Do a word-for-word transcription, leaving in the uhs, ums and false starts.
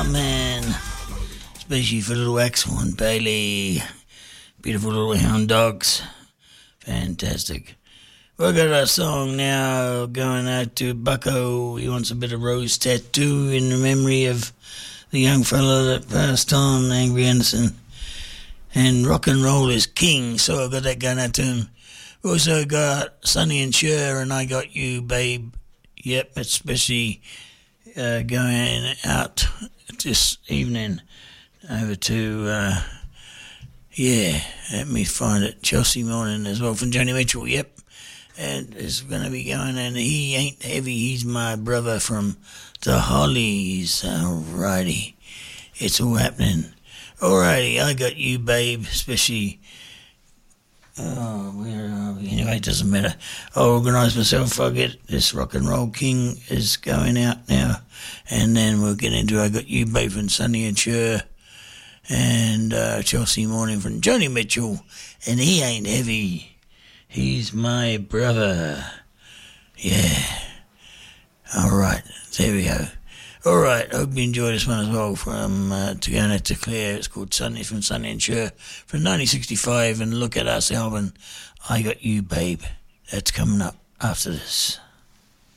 man. Especially for little Axel and Bailey. Beautiful little hound dogs. Fantastic. We've got our song now going out to Bucko. He wants a bit of Rose Tattoo in the memory of the young fella that passed on, Angry Anderson. And rock and roll is king, so I've got that going out to him. We also got Sonny and Cher and I Got You, Babe. Yep, especially uh, going out this evening over to, uh, yeah, let me find it, Chelsea Morning as well from Joni Mitchell, yep. And it's going to be going, and he ain't heavy, he's my brother from the Hollies. Alrighty, it's all happening. Alrighty, I Got You, Babe, especially, oh, where are we? Anyway, it doesn't matter. I'll organise myself, I'll get this rock and roll king is going out now, and then we'll get into I Got You, Babe from Sonny and Cher, and uh, Chelsea Morning from Joni Mitchell, and he ain't heavy. He's my brother. Yeah. All right. There we go. All right. Hope you enjoy this one as well from uh, to go out to Claire. It's called Sunday from Sonny and Cher from nineteen sixty-five. And look at us album, I Got You, Babe. That's coming up after this.